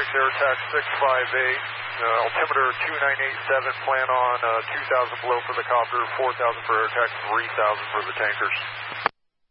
Air Tax 658, altimeter 2987, plan on 2,000 below for the copter, 4,000 for air tax, 3,000 for the tankers.